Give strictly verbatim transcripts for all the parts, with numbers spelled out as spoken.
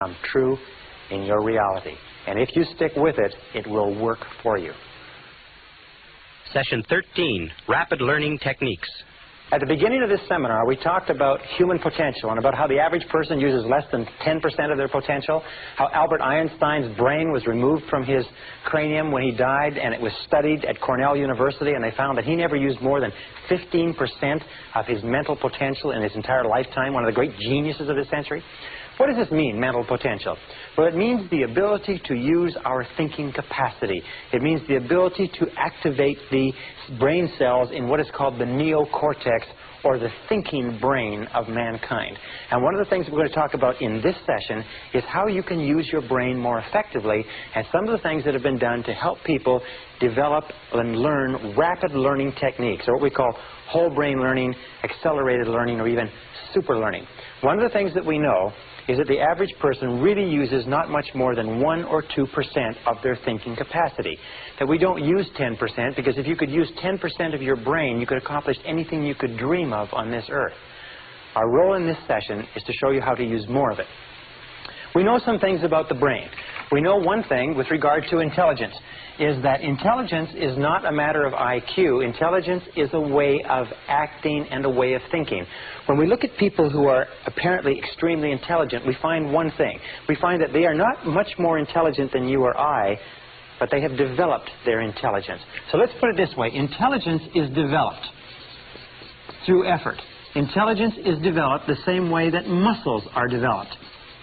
come true in your reality. And if you stick with it, it will work for you. Session thirteen, Rapid Learning Techniques. At the beginning of this seminar, we talked about human potential and about how the average person uses less than ten percent of their potential, how Albert Einstein's brain was removed from his cranium when he died, and it was studied at Cornell University, and they found that he never used more than fifteen percent of his mental potential in his entire lifetime, one of the great geniuses of this century. What does this mean, mental potential? Well, it means the ability to use our thinking capacity. It means the ability to activate the brain cells in what is called the neocortex, or the thinking brain of mankind. And one of the things we're going to talk about in this session is how you can use your brain more effectively, and some of the things that have been done to help people develop and learn rapid learning techniques, or what we call whole brain learning, accelerated learning, or even super learning. One of the things that we know is that the average person really uses not much more than one or two percent of their thinking capacity. That we don't use ten percent, because if you could use ten percent of your brain, you could accomplish anything you could dream of on this earth. Our role in this session is to show you how to use more of it. We know some things about the brain. We know one thing with regard to intelligence, is that intelligence is not a matter of I Q. Intelligence is a way of acting and a way of thinking. When we look at people who are apparently extremely intelligent, we find one thing. We find that they are not much more intelligent than you or I, but they have developed their intelligence. So let's put it this way. Intelligence is developed through effort. Intelligence is developed the same way that muscles are developed.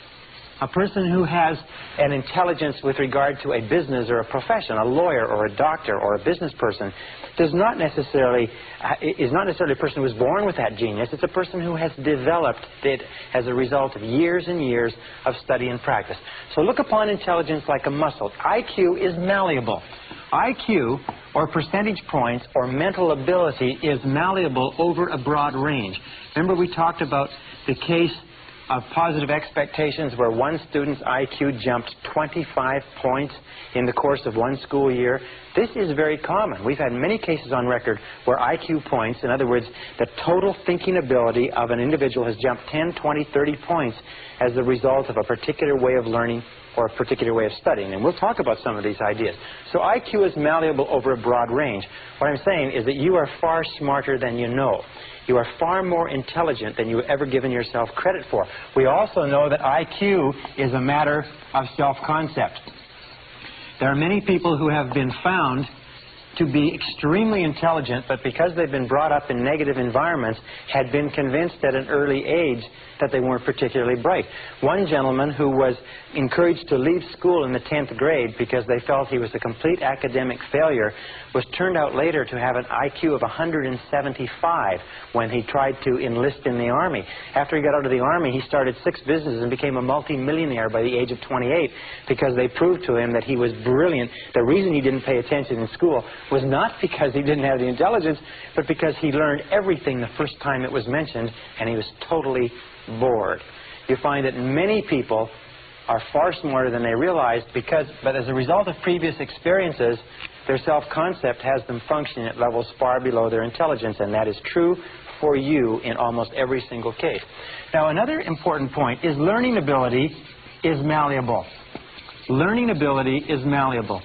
A person who has an intelligence with regard to a business or a profession, a lawyer or a doctor or a business person, does not necessarily, uh, is not necessarily a person who was born with that genius. It's a person who has developed it as a result of years and years of study and practice. So look upon intelligence like a muscle. I Q is malleable. I Q, or percentage points, or mental ability, is malleable over a broad range. Remember, we talked about the case of positive expectations where one student's I Q jumped twenty-five points in the course of one school year. This is very common. We've had many cases on record where I Q points, in other words, the total thinking ability of an individual has jumped ten, twenty, thirty points as the result of a particular way of learning or a particular way of studying. And we'll talk about some of these ideas. So I Q is malleable over a broad range. What I'm saying is that you are far smarter than you know. You are far more intelligent than you've ever given yourself credit for. We also know that I Q is a matter of self-concept. There are many people who have been found to be extremely intelligent, but because they've been brought up in negative environments, had been convinced at an early age that they weren't particularly bright. One gentleman who was encouraged to leave school in the tenth grade because they felt he was a complete academic failure was turned out later to have an I Q of one hundred seventy-five when he tried to enlist in the Army. After he got out of the Army, he started six businesses and became a multi-millionaire by the age of twenty-eight because they proved to him that he was brilliant. The reason he didn't pay attention in school was not because he didn't have the intelligence, but because he learned everything the first time it was mentioned, and he was totally bored. You find that many people are far smarter than they realize, because, but as a result of previous experiences, their self-concept has them functioning at levels far below their intelligence, and that is true for you in almost every single case. Now, another important point is learning ability is malleable. Learning ability is malleable.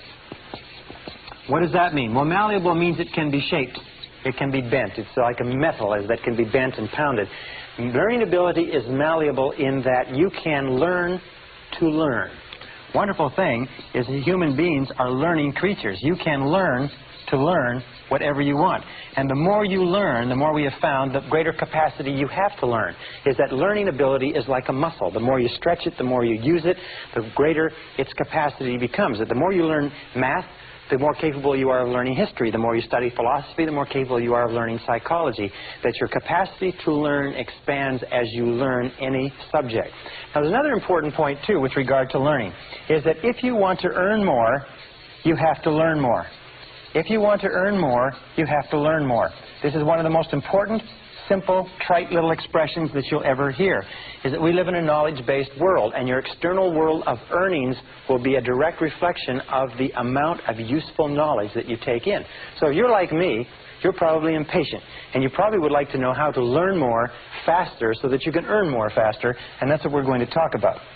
What does that mean? Well, malleable means it can be shaped. It can be bent. It's like a metal as that can be bent and pounded. Learning ability is malleable in that you can learn to learn. Wonderful thing is that human beings are learning creatures. You can learn to learn whatever you want. And the more you learn, the more we have found, the greater capacity you have to learn. Is that learning ability is like a muscle. The more you stretch it, the more you use it, the greater its capacity becomes. The more you learn math, the more capable you are of learning history. The more you study philosophy, the more capable you are of learning psychology. That your capacity to learn expands as you learn any subject. Now, there's another important point, too, with regard to learning, is that if you want to earn more, you have to learn more. If you want to earn more, you have to learn more. This is one of the most important, simple, trite little expressions that you'll ever hear, is that we live in a knowledge-based world, and your external world of earnings will be a direct reflection of the amount of useful knowledge that you take in. So if you're like me, you're probably impatient, and you probably would like to know how to learn more faster so that you can earn more faster, and that's what we're going to talk about.